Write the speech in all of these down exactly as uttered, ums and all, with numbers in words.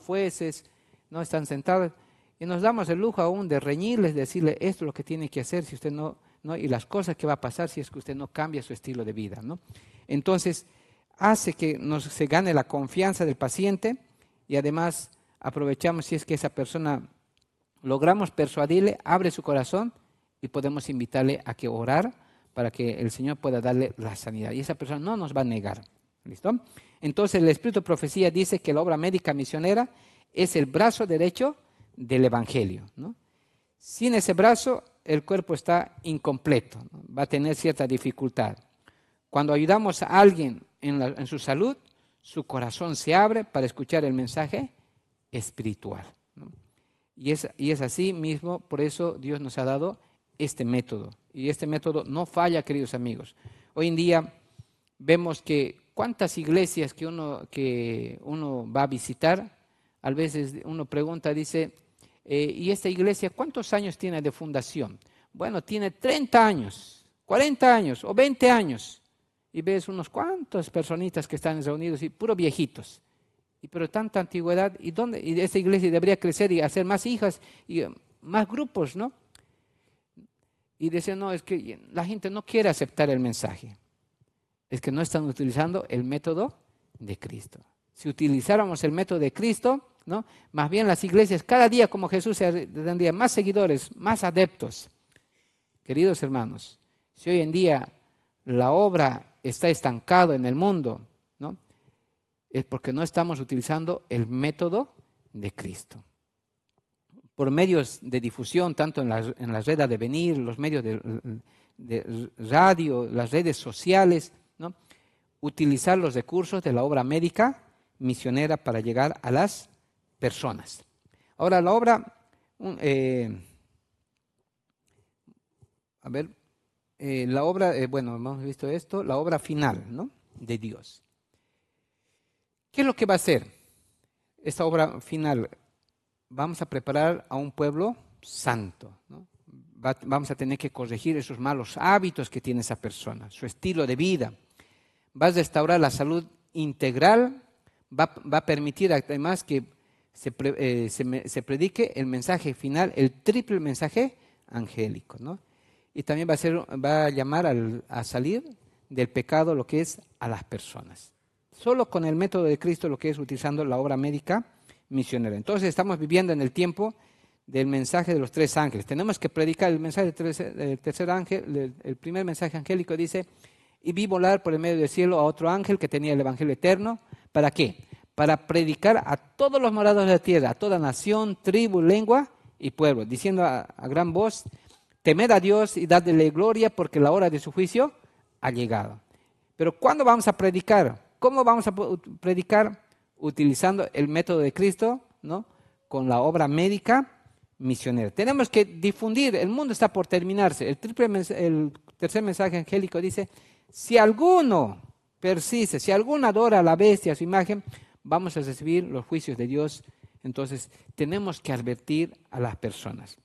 jueces, no están sentados, y nos damos el lujo aún de reñirles, de decirle esto es lo que tiene que hacer si usted no, no, y las cosas que va a pasar si es que usted no cambia su estilo de vida, ¿no? Entonces, hace que nos, se gane la confianza del paciente y además aprovechamos si es que esa persona logramos persuadirle, abre su corazón y podemos invitarle a que orar para que el Señor pueda darle la sanidad. Y esa persona no nos va a negar. ¿Listo? Entonces el Espíritu de Profecía dice que la obra médica misionera es el brazo derecho del Evangelio, ¿no? Sin ese brazo el cuerpo está incompleto, ¿no? Va a tener cierta dificultad. Cuando ayudamos a alguien en, la, en su salud, su corazón se abre para escuchar el mensaje espiritual, ¿no? Y es, y es así mismo, por eso Dios nos ha dado este método. Y este método no falla, queridos amigos. Hoy en día vemos que cuántas iglesias que uno, que uno va a visitar, a veces uno pregunta, dice, eh, ¿y esta iglesia cuántos años tiene de fundación? Bueno, tiene treinta años, cuarenta años o veinte años. Y ves unos cuantos personitas que están reunidos y puros viejitos. Y pero tanta antigüedad, ¿y dónde? Y esta iglesia debería crecer y hacer más hijas y más grupos, ¿no? Y decían, no, es que la gente no quiere aceptar el mensaje. Es que no están utilizando el método de Cristo. Si utilizáramos el método de Cristo, ¿no? Más bien las iglesias, cada día como Jesús tendría más seguidores, más adeptos. Queridos hermanos, si hoy en día la obra está estancada en el mundo, ¿no? Es porque no estamos utilizando el método de Cristo. Por medios de difusión, tanto en la, en la red de Devenir, los medios de, de radio, las redes sociales, ¿no? Utilizar los recursos de la obra médica misionera para llegar a las personas. Ahora, la obra, eh, a ver, eh, la obra, eh, bueno, hemos visto esto, la obra final, ¿no? De Dios. ¿Qué es lo que va a hacer esta obra final? Vamos a preparar a un pueblo santo, ¿no? Va, vamos a tener que corregir esos malos hábitos que tiene esa persona, su estilo de vida. Va a restaurar la salud integral, va, va a permitir además que se, eh, se, se predique el mensaje final, el triple mensaje angélico, ¿no? Y también va a, ser, va a llamar al, a salir del pecado lo que es a las personas. Solo con el método de Cristo, lo que es utilizando la obra médica misionera. Entonces estamos viviendo en el tiempo del mensaje de los tres ángeles. Tenemos que predicar el mensaje del tercer, del tercer ángel. El primer mensaje angélico dice, y vi volar por el medio del cielo a otro ángel que tenía el evangelio eterno. ¿Para qué? Para predicar a todos los morados de la tierra, a toda nación, tribu, lengua y pueblo, diciendo a, a gran voz, temed a Dios y dadle gloria porque la hora de su juicio ha llegado. Pero ¿cuándo vamos a predicar? ¿Cómo vamos a predicar? Utilizando el método de Cristo, ¿no? Con la obra médica misionera. Tenemos que difundir, el mundo está por terminarse. El, triple, el tercer mensaje angélico dice, si alguno persiste, si alguno adora a la bestia, a su imagen, vamos a recibir los juicios de Dios. Entonces, tenemos que advertir a las personas.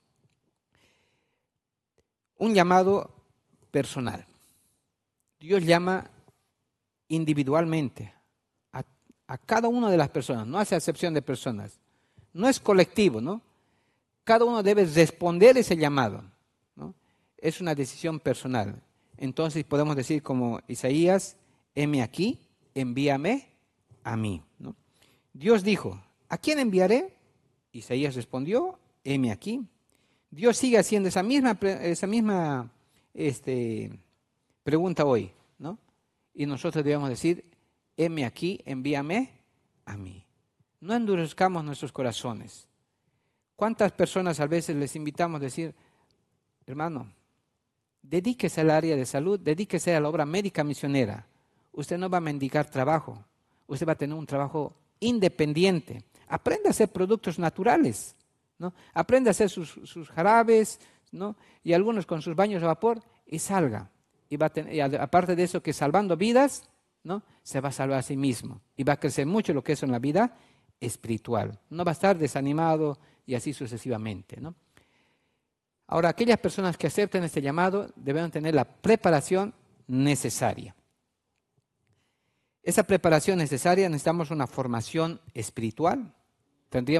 Un llamado personal. Dios llama individualmente a cada una de las personas, no hace acepción de personas. No es colectivo, ¿no? Cada uno debe responder ese llamado, ¿no? Es una decisión personal. Entonces podemos decir como Isaías, heme aquí, envíame a mí, ¿no? Dios dijo, ¿a quién enviaré? Isaías respondió, heme aquí. Dios sigue haciendo esa misma, esa misma este, pregunta hoy, ¿no? Y nosotros debemos decir, heme aquí, envíame a mí. No endurezcamos nuestros corazones. ¿Cuántas personas a veces les invitamos a decir, hermano, dedíquese al área de salud, dedíquese a la obra médica misionera? Usted no va a mendigar trabajo, usted va a tener un trabajo independiente. Aprenda a hacer productos naturales, ¿no? Aprenda a hacer sus, sus jarabes, ¿no? Y algunos con sus baños de vapor y salga. Y, va a tener, y aparte de eso, que salvando vidas, ¿no? Se va a salvar a sí mismo y va a crecer mucho lo que es en la vida espiritual. No va a estar desanimado y así sucesivamente, ¿no? Ahora, aquellas personas que acepten este llamado deben tener la preparación necesaria. Esa preparación necesaria necesitamos una formación espiritual, tendríamos